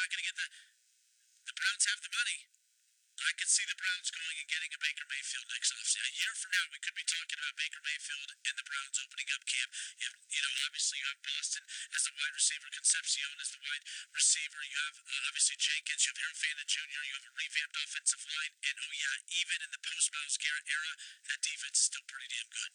not going to get the Browns have the money. I could see the Browns going and getting a Baker Mayfield next offseason. A year from now, we could be talking about Baker Mayfield and the Browns opening up camp. Obviously you have Boston as the wide receiver, Concepcion as the wide receiver. You have obviously Jenkins. You have Harold Fanta Jr. You have a revamped offensive line, and oh yeah, even in the post Myles Garrett era, that defense is still pretty damn good.